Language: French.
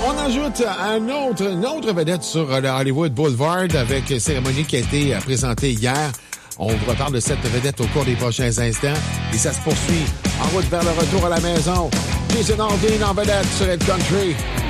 On ajoute une autre vedette sur le Hollywood Boulevard avec cérémonie qui a été présentée hier. On vous reparle de cette vedette au cours des prochains instants. Et ça se poursuit en route vers le retour à la maison. Jason Aldean en vedette sur Ed Country.